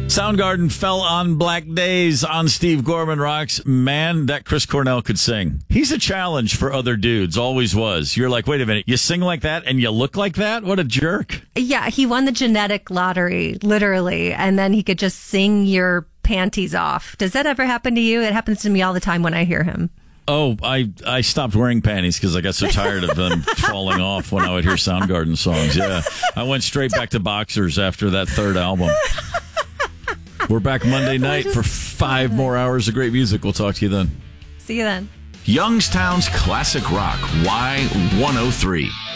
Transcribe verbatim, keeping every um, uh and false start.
Soundgarden fell on Black Days on Steve Gorman Rocks. Man, that Chris Cornell could sing. He's a challenge for other dudes, always was. You're like, wait a minute, you sing like that and you look like that? What a jerk. Yeah, he won the genetic lottery, literally, and then he could just sing your panties off. Does that ever happen to you? It happens to me all the time when I hear him. Oh, I, I stopped wearing panties because I got so tired of them falling off when I would hear Soundgarden songs. Yeah, I went straight back to boxers after that third album. We're back Monday night for five more hours of great music. We'll talk to you then. See you then. Youngstown's Classic Rock, Y one oh three.